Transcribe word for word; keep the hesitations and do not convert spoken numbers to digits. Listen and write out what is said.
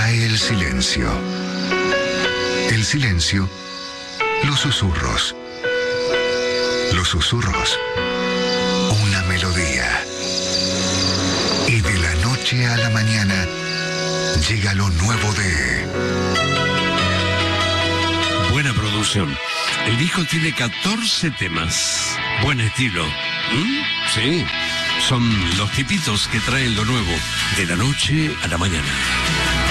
Cae el silencio. El silencio, los susurros. Los susurros, una melodía. Y de la noche a la mañana llega lo nuevo de... Buena producción. El disco tiene catorce temas. Buen estilo. ¿Mm? Sí. Son los tipitos que traen lo nuevo de la noche a la mañana.